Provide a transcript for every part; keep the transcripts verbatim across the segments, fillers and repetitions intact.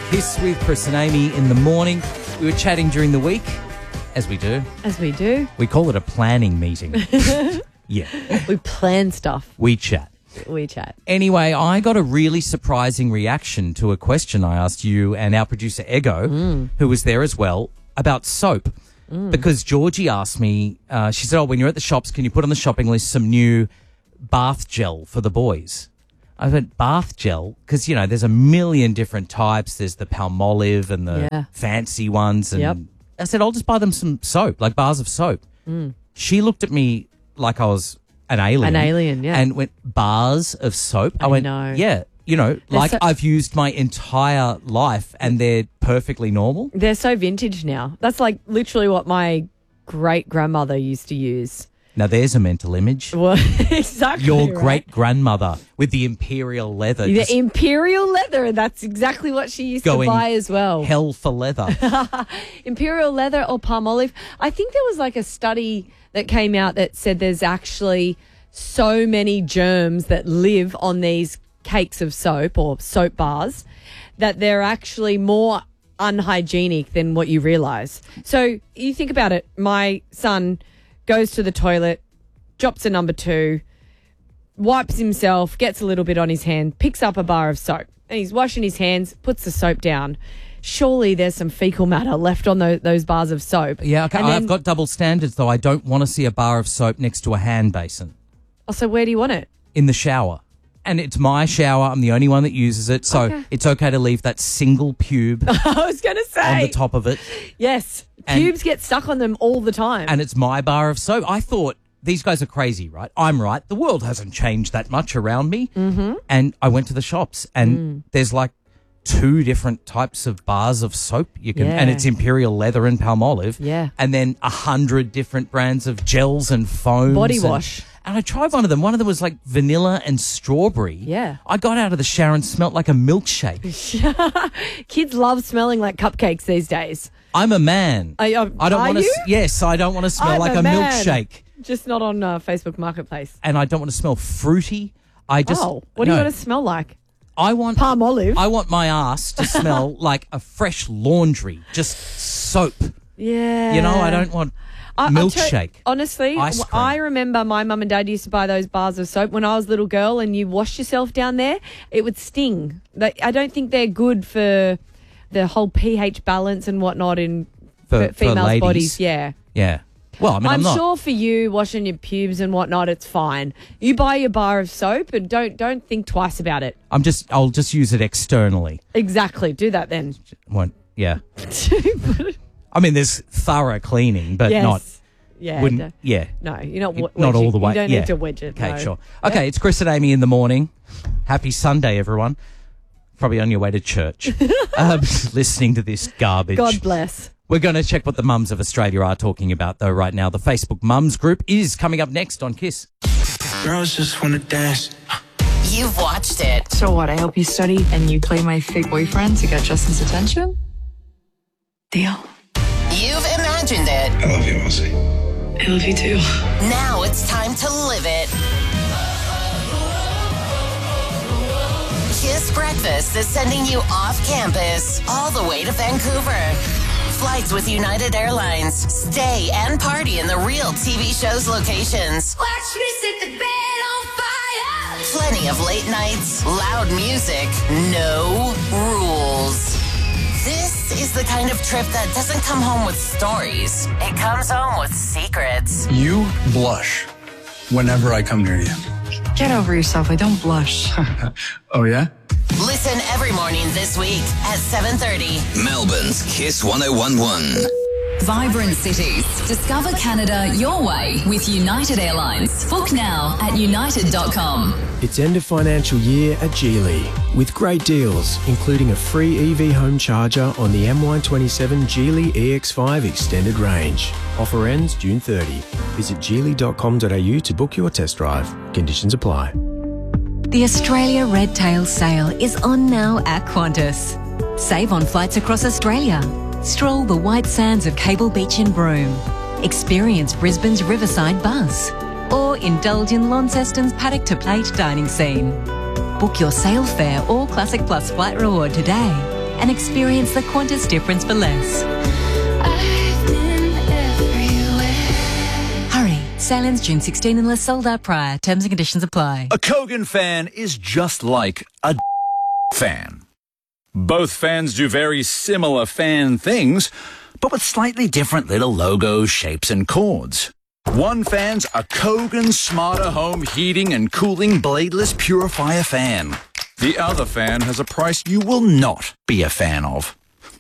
Kiss with Chris and Amy in the morning. We were chatting during the week, as we do. As we do. We call it a planning meeting. Yeah. We plan stuff. We chat. We chat. Anyway, I got a really surprising reaction to a question I asked you and our producer, Ego, Mm. who was there as well, about soap. Mm. Because Georgie asked me, uh, she said, oh, when you're at the shops, can you put on the shopping list some new bath gel for the boys? I went, bath gel? Because, you know, there's a million different types. There's the Palmolive and the Yeah. fancy ones. And Yep. I said, I'll just buy them some soap, like bars of soap. Mm. She looked at me like I was an alien. An alien, yeah. And went, bars of soap? I, I went, know. yeah, you know, They're like so- I've used my entire life and they're perfectly normal. They're so vintage now. That's like literally what my great-grandmother used to use. Now, there's a mental image. Well, exactly. Your right? great-grandmother with the imperial leather. The just imperial leather. That's exactly what she used to going buy as well. hell for leather. Imperial leather or Palmolive. I think there was like a study that came out that said there's actually so many germs that live on these cakes of soap or soap bars that they're actually more unhygienic than what you realise. So you think about it. My son goes to the toilet, drops a number two, wipes himself, gets a little bit on his hand, picks up a bar of soap, and he's washing his hands, puts the soap down. Surely there's some fecal matter left on those, those bars of soap. Yeah, okay. And I've then- got double standards, though. I don't want to see a bar of soap next to a hand basin Oh, so where do you want it? in the shower. And it's my shower. I'm the only one that uses it. So Okay. it's okay to leave that single pube I was going to say. on the top of it. Yes. And- Pubes get stuck on them all the time. And it's my bar of soap. I thought, these guys are crazy, right? I'm right. The world hasn't changed that much around me. Mm-hmm. And I went to the shops and Mm. there's like two different types of bars of soap you can, Yeah. and it's Imperial Leather and Palmolive. Yeah. And then a hundred different brands of gels and foams. Body and- wash. And I tried one of them. One of them was like vanilla and strawberry. Yeah. I got out of the shower and smelt like a milkshake. Kids love smelling like cupcakes these days. I'm a man. Are, are, I don't are want to. you? Yes, I don't want to smell I'm like a a, man. milkshake, Just not on uh, Facebook Marketplace. and I don't want to smell fruity. I just. oh, what do you no. want to smell like? I want Palm olive? I want my ass to smell like a fresh laundry, just soap. Yeah. You know, I don't want I- I'll tell- milkshake. honestly, Ice w- cream. I remember my mum and dad used to buy those bars of soap when I was a little girl, and you washed yourself down there. It would sting. They, I don't think they're good for the whole pH balance and whatnot in For- f- for females' ladies. bodies. Yeah. Yeah. Well, I mean, I'm, I'm not. sure for you washing your pubes and whatnot, it's fine. You buy your bar of soap and don't don't think twice about it. I'm just. I'll just use it externally. Exactly. Do that then. Won't. Yeah. I mean, there's thorough cleaning, but yes. not. Yeah. Wouldn't. d- Yeah. No, you're not. W- Not all wedging- the way. You don't yeah. need to wedge it. Okay, no. sure. Okay, it's Chris and Amy in the morning. Happy Sunday, everyone. Probably on your way to church, um, listening to this garbage. God bless. We're going to check what the mums of Australia are talking about, though, right now. The Facebook Mums group is coming up next on Kiss. Girls just wanna dance. You've watched it. So what, I help you study and you play my fake boyfriend to get Justin's attention? Deal. You've imagined it. I love you, Elsie. I love you too. Now it's time to live it. Kiss Breakfast is sending you off campus all the way to Vancouver. Flights with United Airlines. Stay and party in the real T V show's locations. Watch me set the bed on fire. Plenty of late nights, loud music, no rules. This is the kind of trip that doesn't come home with stories. It comes home with secrets. You blush whenever I come near you. Get over yourself. I don't blush. Oh, yeah? Listen every morning this week at seven thirty. Melbourne's Kiss one oh one point one. Vibrant cities. Discover Canada your way with United Airlines. Book now at united dot com. It's end of financial year at Geely with great deals, including a free E V home charger on the M Y twenty-seven Geely E X five extended range. Offer ends June thirtieth. Visit geely dot com dot a u to book your test drive. Conditions apply. The Australia Red Tail Sale is on now at Qantas. Save on flights across Australia. Stroll the white sands of Cable Beach in Broome. Experience Brisbane's Riverside Buzz. Or indulge in Launceston's paddock to plate dining scene. Book your sale fare or Classic Plus flight reward today and experience the Qantas difference for less. I've been everywhere. Hurry, sale ends June sixteenth unless sold out prior. Terms and conditions apply. A Kogan fan is just like a fan. Both fans do very similar fan things, but with slightly different little logos, shapes, and chords. One fan's a Kogan Smarter Home Heating and Cooling Bladeless Purifier fan. The other fan has a price you will not be a fan of.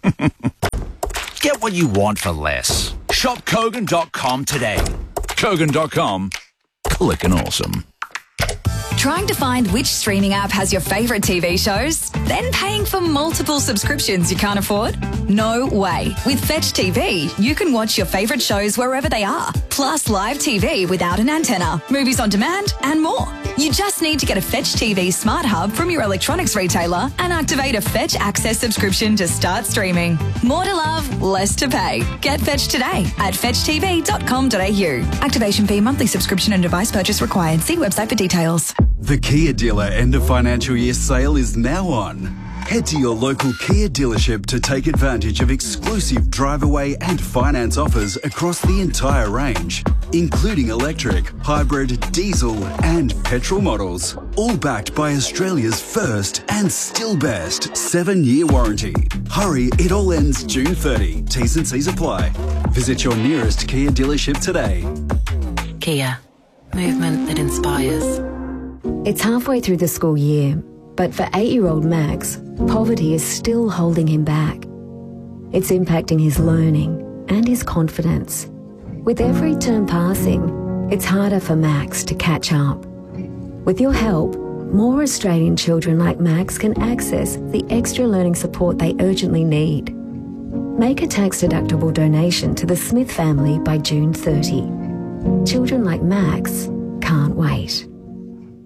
Get what you want for less. Shop Kogan dot com today. Kogan dot com. Clickin' awesome. Trying to find which streaming app has your favourite T V shows? Then paying for multiple subscriptions you can't afford? No way. With Fetch T V, you can watch your favourite shows wherever they are, plus live T V without an antenna, movies on demand, and more. You just need to get a Fetch T V Smart Hub from your electronics retailer and activate a Fetch Access subscription to start streaming. More to love, less to pay. Get Fetch today at fetch t v dot com dot a u. Activation fee, monthly subscription and device purchase required. See website for details. The Kia dealer end of financial year sale is now on. Head to your local Kia dealership to take advantage of exclusive drive away and finance offers across the entire range, including electric, hybrid, diesel and petrol models, all backed by Australia's first and still best seven-year warranty. Hurry, it all ends June thirtieth. T's and C's apply. Visit your nearest Kia dealership today. Kia. Movement that inspires. It's halfway through the school year, but for eight-year-old Max, poverty is still holding him back. It's impacting his learning and his confidence. With every term passing, it's harder for Max to catch up. With your help, more Australian children like Max can access the extra learning support they urgently need. Make a tax-deductible donation to the Smith family by June thirtieth. Children like Max can't wait.